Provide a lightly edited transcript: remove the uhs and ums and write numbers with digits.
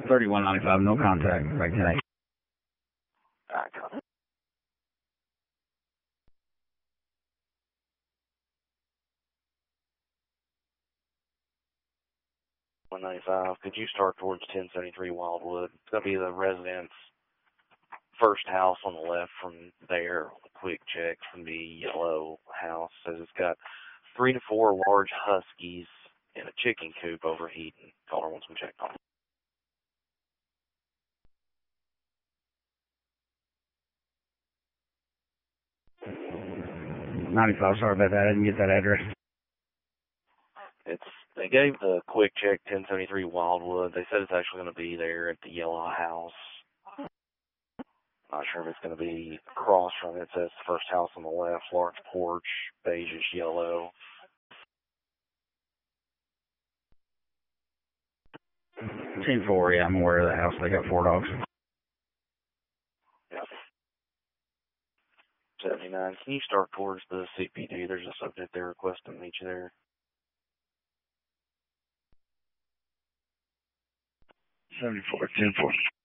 3195, no contact. Back tonight. Alright, copy. $195. Could you start towards 1073 Wildwood? It's going to be the resident's first house on the left from there. Quick check from the yellow house. Says it's got 3 to 4 large huskies and a chicken coop overheating. Caller wants them checked on. $95, sorry about that. I didn't get that address. They gave the quick check 1073 Wildwood. They said it's actually going to be there at the yellow house. Not sure if it's going to be across from it. It says the first house on the left, large porch, beigeish yellow. 10-4, yeah, I'm aware of the house. They got 4 dogs. Yeah. 79. Can you start towards the CPD? There's a subject there requesting to meet you there. 74, 10-4.